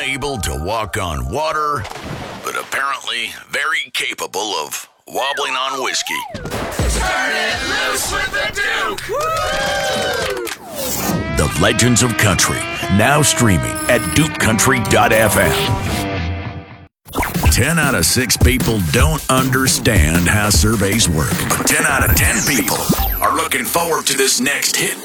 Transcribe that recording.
unable to walk on water, but apparently very capable of wobbling on whiskey. Turn it loose with the Duke! The Legends of Country, now streaming at dukecountry.fm. 10 out of 6 people don't understand how surveys work, but 10 out of 10 people are looking forward to this next hit